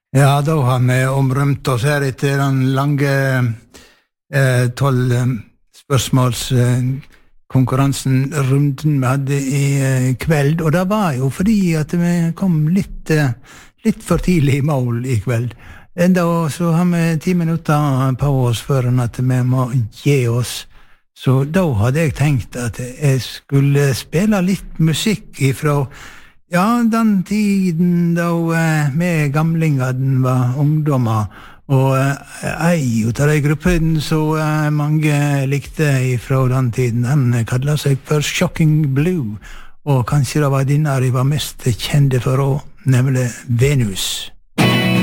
Ja, da har vi omrømt oss her etter den lange 12 spørsmålskonkurransen, runden vi hadde i kveld, og det var jo fordi at vi kom litt for tidlig i mål i kveld. Enda så har vi 10 minutter på oss før at vi må gi oss. Så da hadde jeg tenkt at jeg skulle spille litt musikk ifra den tiden da vi gamlingene var ungdommer, og ei ut av de gruppen så mange likte ifra den tiden, den kallet seg for Shocking Blue, og kanskje det var denne de var mest kjente for også, nemlig Venus.